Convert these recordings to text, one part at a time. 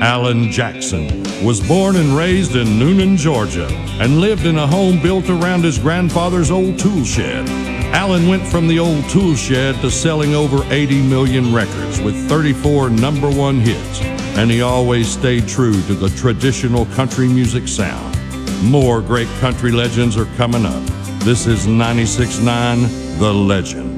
Alan Jackson was born and raised in Noonan, Georgia, and lived in a home built around his grandfather's old tool shed. Alan went from the old tool shed to selling over 80 million records with 34 number one hits, and he always stayed true to the traditional country music sound. More great country legends are coming up. This is 96.9 The Legend.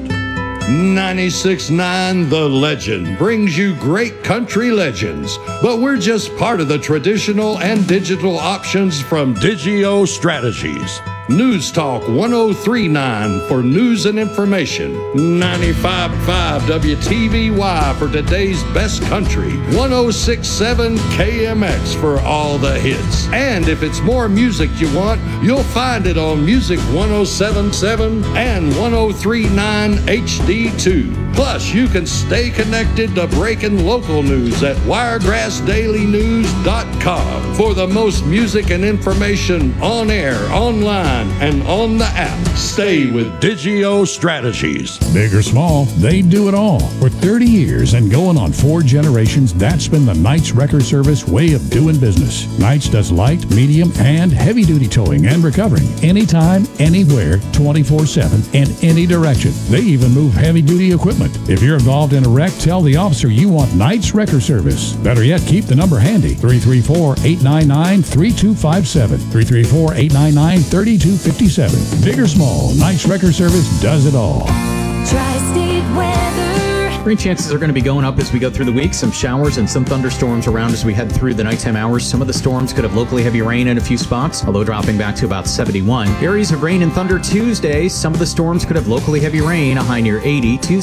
96.9 The Legend brings you great country legends, but we're just part of the traditional and digital options from Digio Strategies. News Talk 103.9 for news and information. 95.5 WTVY for today's best country. 106.7 KMX for all the hits. And if it's more music you want, you'll find it on Music 107.7 and 103.9 HD2. Plus, you can stay connected to breaking local news at wiregrassdailynews.com for the most music and information on air, online, and on the app. Stay with Digio Strategies. Big or small, they do it all. For 30 years and going on 4 generations, that's been the Knights Wrecker Service way of doing business. Knights does light, medium, and heavy-duty towing and recovering anytime, anywhere, 24/7, in any direction. They even move heavy-duty equipment. If you're involved in a wreck, tell the officer you want Knights Wrecker Service. Better yet, keep the number handy. 334-899-3257. 334-899-3257. Big or small, Knights Wrecker Service does it all. Tri-State weather. Rain chances are going to be going up as we go through the week. Some showers and some thunderstorms around as we head through the nighttime hours. Some of the storms could have locally heavy rain in a few spots, although dropping back to about 71. Areas of rain and thunder Tuesday. Some of the storms could have locally heavy rain, a high near 80. Tuesday